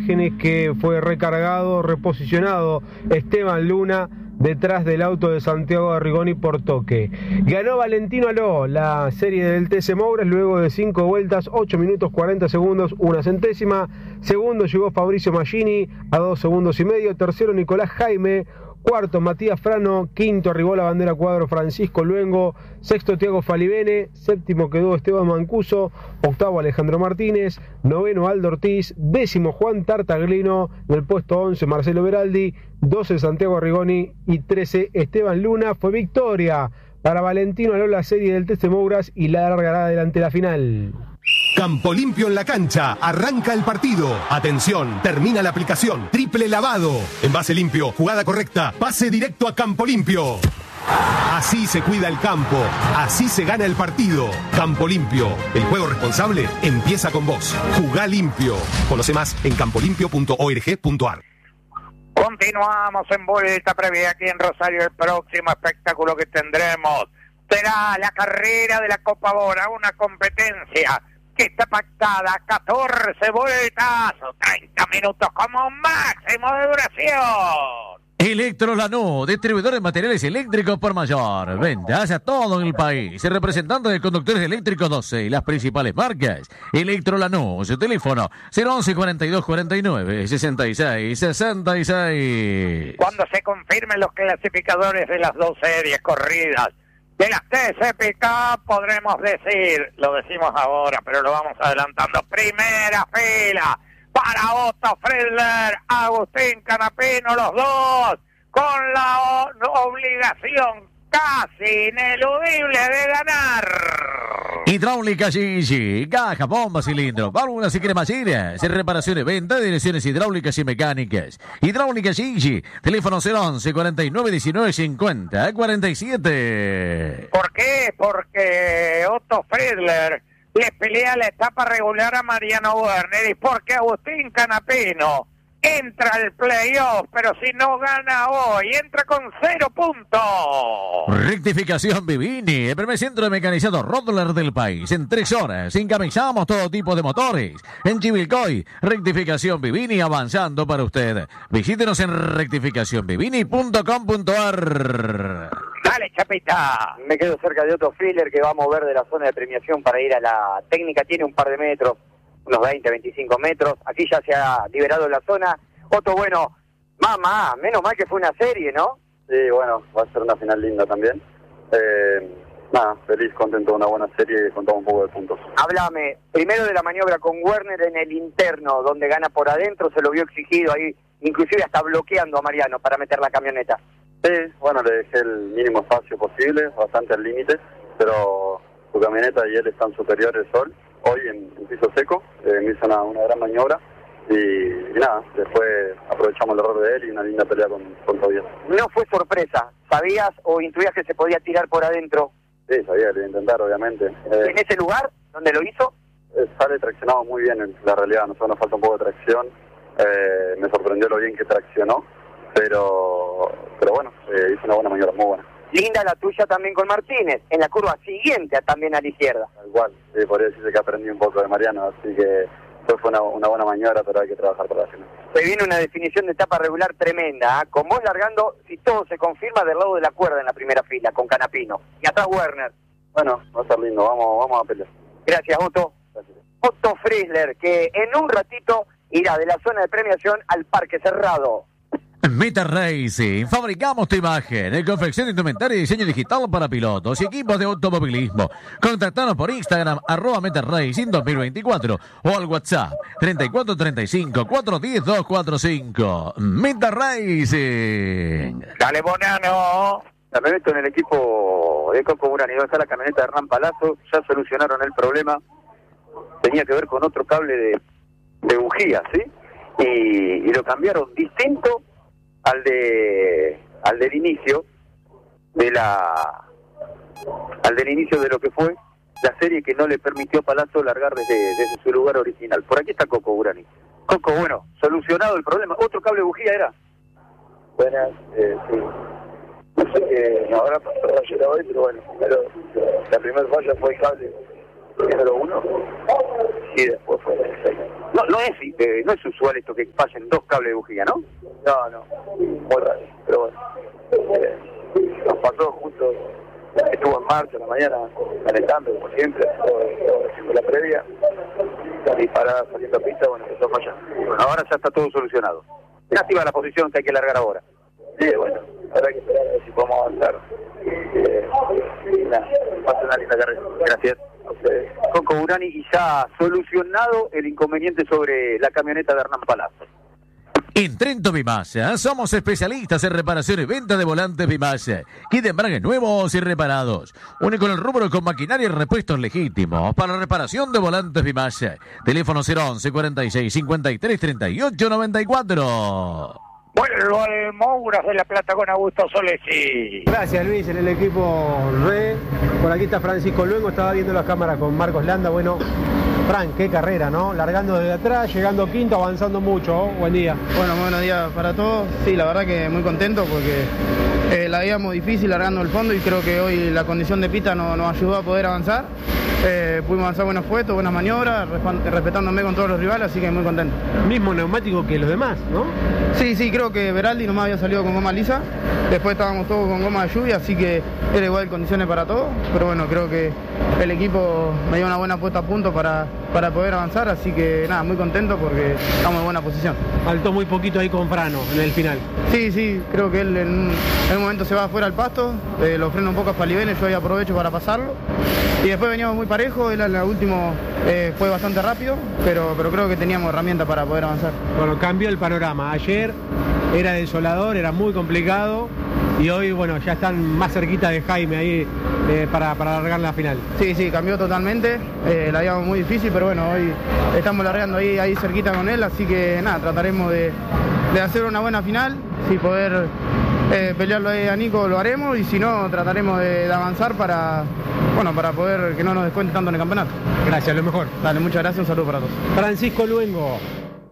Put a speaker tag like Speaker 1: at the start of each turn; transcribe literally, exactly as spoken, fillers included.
Speaker 1: imágenes que fue recargado, reposicionado Esteban Luna detrás del auto de Santiago Arrigoni por toque. Ganó Valentino Aló la serie del T C Moura luego de cinco vueltas, ocho minutos cuarenta segundos, una centésima. Segundo llegó Fabricio Maggini a dos segundos y medio. Tercero Nicolás Jaime. Cuarto Matías Frano. Quinto arribó la bandera cuadro Francisco Luengo. Sexto Tiago Falibene. Séptimo quedó Esteban Mancuso. Octavo Alejandro Martínez. Noveno Aldo Ortiz. Décimo Juan Tartaglino. En el puesto once Marcelo Beraldi. doce Santiago Arrigoni y trece Esteban Luna. Fue victoria para Valentino Aló la serie del T C Mouras y la largará adelante la final.
Speaker 2: Campo limpio en la cancha, arranca el partido. Atención, termina la aplicación. Triple lavado. Envase limpio, jugada correcta, pase directo a Campo Limpio. Así se cuida el campo, así se gana el partido. Campo Limpio, el juego responsable empieza con vos. Jugá limpio. Conoce más en campo limpio punto org punto ar.
Speaker 3: Continuamos en vuelta previa aquí en Rosario. El próximo espectáculo que tendremos será la carrera de la Copa Bora, una competencia que está pactada catorce vueltas o treinta minutos como máximo de duración.
Speaker 4: Electro Lanús, distribuidor de materiales eléctricos por mayor. Ventas a todo el país. Representante de conductores eléctricos doce y las principales marcas. Electro Lanús, teléfono cero once cuarenta y dos cuarenta y nueve sesenta y seis sesenta y seis.
Speaker 3: Cuando se confirmen los clasificadores de las dos series corridas de las T C P K, podremos decir, lo decimos ahora, pero lo vamos adelantando. Primera fila para Otto Friedler, Agustín Canapino, los dos con la o- obligación casi ineludible de ganar.
Speaker 4: Hidráulica Gigi, caja, bomba, cilindro, válvulas y cremallera, reparaciones, venta de direcciones hidráulicas y mecánicas. Hidráulica Gigi, teléfono cero once cuarenta y nueve diecinueve cincuenta cuarenta y siete.
Speaker 3: ¿Por qué? Porque Otto Friedler le pelea la etapa regular a Mariano Werner y porque Agustín Canapino entra al playoff, pero si no gana hoy, entra con cero puntos.
Speaker 4: Rectificación Vivini, el primer centro de mecanizado Rottler del país. En tres horas encabezamos todo tipo de motores. En Chivilcoy, Rectificación Vivini avanzando para usted. Visítenos en rectificación vivini punto com punto ar.
Speaker 3: Dale, Chapita.
Speaker 5: Me quedo cerca de Otto Friedler, que va a mover de la zona de premiación para ir a la técnica. Tiene un par de metros, unos veinte, veinticinco metros. Aquí ya se ha liberado la zona. Otto, bueno, mamá, menos mal que fue una serie, ¿no?
Speaker 6: Sí, bueno, va a ser una final linda también. Eh, nada, feliz, contento, una buena serie, contamos un poco de puntos.
Speaker 5: Háblame primero de la maniobra con Werner en el interno, donde gana por adentro, se lo vio exigido ahí, inclusive hasta bloqueando a Mariano para meter la camioneta.
Speaker 6: Sí, bueno, le dejé el mínimo espacio posible, bastante al límite, pero su camioneta y él están superiores al sol. Hoy en, en piso seco, eh, me hizo una, una gran maniobra y, y nada, después aprovechamos el error de él y una linda pelea con, con Tobias.
Speaker 5: No fue sorpresa, ¿sabías o intuías que se podía tirar por adentro?
Speaker 6: Sí, sabía que lo iba a intentar, obviamente. Eh,
Speaker 5: ¿En ese lugar donde lo hizo?
Speaker 6: Eh, sale traccionado muy bien, en la realidad, nosotros nos falta un poco de tracción. Eh, me sorprendió lo bien que traccionó, pero, pero bueno, eh, hizo una buena maniobra, muy buena.
Speaker 5: Linda la tuya también con Martínez, en la curva siguiente también a la izquierda.
Speaker 6: Igual, sí, podría decirse que aprendí un poco de Mariano, así que fue una, una buena maniobra, pero hay que trabajar para la final.
Speaker 5: Se viene una definición de etapa regular tremenda, ¿eh? Con vos largando, si todo se confirma, del lado de la cuerda en la primera fila, con Canapino. Y atrás Werner.
Speaker 6: Bueno, va a estar lindo, vamos, vamos a pelear.
Speaker 5: Gracias, Otto.
Speaker 6: Gracias.
Speaker 5: Otto Friedler, que en un ratito irá de la zona de premiación al Parque Cerrado.
Speaker 4: Meta Racing, fabricamos tu imagen, confección de indumentaria y diseño digital para pilotos y equipos de automovilismo. Contactanos por Instagram, arroba Meta Racing dos mil veinticuatro o al WhatsApp treinta y cuatro treinta y cinco cuatrocientos diez doscientos cuarenta y cinco. Meta Racing.
Speaker 3: Dale, Bonano.
Speaker 5: La me meto en el equipo de Coco Burani, donde está la camioneta de Hernán Palazzo. Ya solucionaron el problema. Tenía que ver con otro cable de, de bujía, ¿sí? Y, y lo cambiaron distinto al de al del inicio de la al del inicio de lo que fue la serie, que no le permitió a Palazzo largar desde, desde su lugar original. Por aquí está Coco Burani. Coco, bueno, solucionado el problema. ¿Otro cable de bujía era?
Speaker 6: Buenas, eh, sí. No sé que ahora pasó a llegar hoy, pero bueno, pero la primera falla fue el cable
Speaker 5: Primero uno y después fue el seis. No, no es eh, no es usual esto que pasen dos cables de bujía, ¿no? No, no, muy raro, pero bueno. Eh, nos pasó justo, estuvo en marcha en la mañana, calentando como siempre, haciendo la previa, y parada saliendo a pista, bueno, empezó a fallar. Bueno, ahora ya está todo solucionado. Lástima la posición que hay que largar ahora. Sí, bueno, habrá que esperar a ver si podemos avanzar. Eh, nada, pase una linda carrera. Gracias. Okay. Coco Burani, y ya solucionado el inconveniente sobre la camioneta de Hernán Palazzo.
Speaker 4: En Trento Bimasa somos especialistas en reparación y venta de volantes Bimasa, kit de embragues nuevos y reparados. Único en el rubro con maquinaria y repuestos legítimos para reparación de volantes Bimasa. Teléfono cero once cuarenta y seis cincuenta y tres treinta y ocho noventa y cuatro.
Speaker 3: Vuelvo al Mouras de La Plata con Augusto Solesi.
Speaker 1: Gracias, Luis, en el equipo Re. Por aquí está Francisco Luengo, estaba viendo las cámaras con Marcos Landa. Bueno, Frank, qué carrera, ¿no? Largando desde atrás, llegando quinto, avanzando mucho. ¿Oh? Buen día.
Speaker 7: Bueno, buenos días para todos. Sí, la verdad que muy contento porque eh, la veíamos difícil largando el fondo y creo que hoy la condición de pista no, nos ayudó a poder avanzar. Eh, pudimos avanzar buenos puestos, buenas maniobras, respetándome con todos los rivales, así que muy contento.
Speaker 1: Mismo neumático que los demás, ¿no?
Speaker 7: Sí, sí, creo que Beraldi nomás había salido con goma lisa, después estábamos todos con goma de lluvia, así que era igual condiciones para todos, pero bueno, creo que el equipo me dio una buena puesta a punto para, para poder avanzar, así que nada, muy contento porque estamos en buena posición.
Speaker 1: Faltó muy poquito ahí con Frano en el final.
Speaker 7: Sí, sí, creo que él en, en un momento se va afuera al pasto, eh, lo freno un poco a Falibenes, yo ahí aprovecho para pasarlo, y después veníamos muy parejo, él en el último eh, fue bastante rápido, pero, pero creo que teníamos herramientas para poder avanzar.
Speaker 1: Bueno, cambió el panorama. Ayer era desolador, era muy complicado, y hoy, bueno, ya están más cerquita de Jaime ahí eh, para, para largar la final.
Speaker 7: Sí, sí, cambió totalmente, eh, la habíamos muy difícil, pero bueno, hoy estamos largando ahí, ahí cerquita con él, así que nada, trataremos de, de hacer una buena final, si poder eh, pelearlo ahí a Nico lo haremos, y si no, trataremos de, de avanzar para, bueno, para poder que no nos descuente tanto en el campeonato.
Speaker 1: Gracias, lo mejor.
Speaker 7: Dale, muchas gracias, un saludo para todos.
Speaker 1: Francisco Luengo.